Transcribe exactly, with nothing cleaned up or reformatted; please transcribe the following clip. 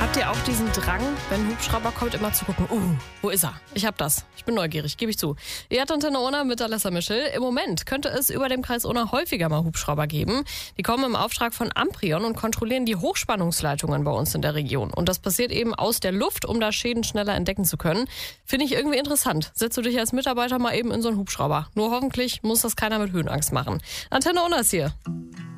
Habt ihr auch diesen Drang, wenn ein Hubschrauber kommt, immer zu gucken, uh, wo ist er? Ich hab das. Ich bin neugierig, gebe ich zu. Ihr habt Antenne Unna mit Alessa Mischel. Im Moment könnte es über dem Kreis Unna häufiger mal Hubschrauber geben. Die kommen im Auftrag von Amprion und kontrollieren die Hochspannungsleitungen bei uns in der Region. Und das passiert eben aus der Luft, um da Schäden schneller entdecken zu können. Finde ich irgendwie interessant. Setzt du dich als Mitarbeiter mal eben in so einen Hubschrauber. Nur hoffentlich muss das keiner mit Höhenangst machen. Antenne Unna ist hier.